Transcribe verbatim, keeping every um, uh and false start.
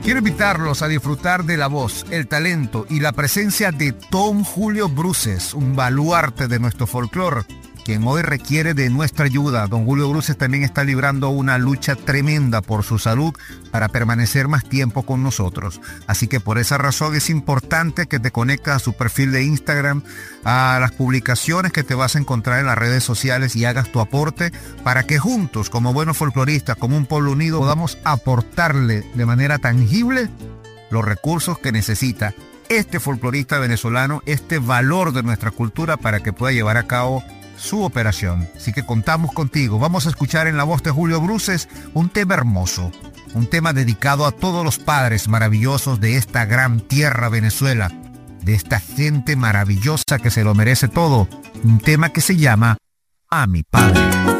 Quiero invitarlos a disfrutar de la voz, el talento y la presencia de Don Julio Bruces, un baluarte de nuestro folclore, quien hoy requiere de nuestra ayuda. Don Julio Bruces también está librando una lucha tremenda por su salud para permanecer más tiempo con nosotros. Así que por esa razón es importante que te conectes a su perfil de Instagram, a las publicaciones que te vas a encontrar en las redes sociales y hagas tu aporte para que juntos, como buenos folcloristas, como un pueblo unido, podamos aportarle de manera tangible los recursos que necesita este folclorista venezolano, este valor de nuestra cultura para que pueda llevar a cabo su operación. Así que contamos contigo. Vamos a escuchar en la voz de Julio Bruces un tema hermoso, un tema dedicado a todos los padres maravillosos de esta gran tierra Venezuela, de esta gente maravillosa que se lo merece todo. Un tema que se llama A mi Padre.